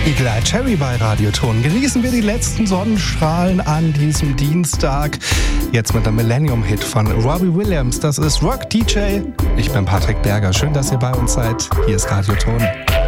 Igla Cherry bei Radioton. Genießen wir die letzten Sonnenstrahlen an diesem Dienstag. Jetzt mit dem Millennium-Hit von Robbie Williams. Das ist Rock DJ. Ich bin Patrick Berger. Schön, dass ihr bei uns seid. Hier ist Radioton.